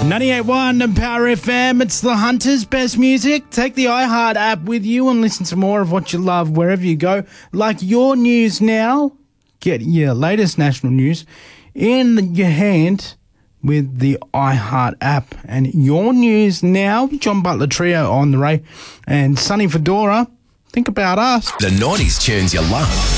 98.1 and Power FM. It's the Hunters' best music. Take the iHeart app with you and listen to more of what you love wherever you go. Like your news now. Get your latest national news in your hand with the iHeart app. And your news now, John Butler Trio on the Ray and Sonny Fedora. Think about us. The 90s tunes you love.